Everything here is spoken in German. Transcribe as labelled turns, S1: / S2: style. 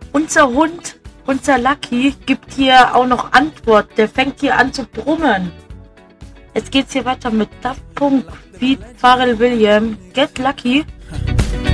S1: Unser Hund, unser Lucky, gibt hier auch noch Antwort. Der fängt hier an zu brummen. Jetzt geht's hier weiter mit Daft Punk, Pete, Pharrell Williams, Get Lucky.